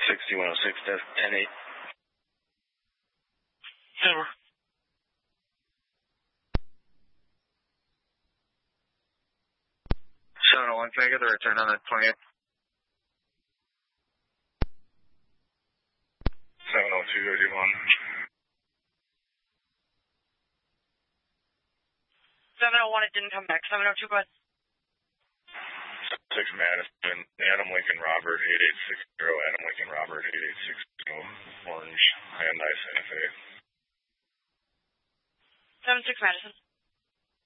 6106, 10-8. Over. 701, can I get the return on that 28? 702, 701, it didn't come back. 702, go ahead. 6 Madison, Adam Lincoln Robert, 8860, Adam Lincoln Robert, 8860, Orange, Hyundai Santa Fe. 76 Madison.